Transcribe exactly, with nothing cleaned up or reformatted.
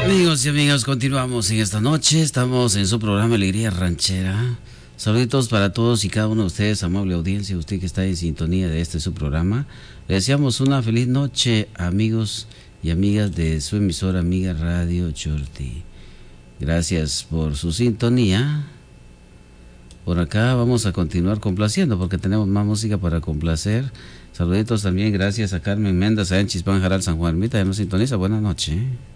Amigos y amigas, continuamos en esta noche. Estamos en su programa Alegría Ranchera. Saluditos para todos y cada uno de ustedes, amable audiencia, usted que está en sintonía de este su programa. Le deseamos una feliz noche, amigos y amigas de su emisora amiga Radio Chorti. Gracias por su sintonía. Por acá vamos a continuar complaciendo porque tenemos más música para complacer. Saluditos también, gracias a Carmen Méndez, a Enchispán, Jaral, San Juan Ermita, ya nos sintoniza. Buenas noches.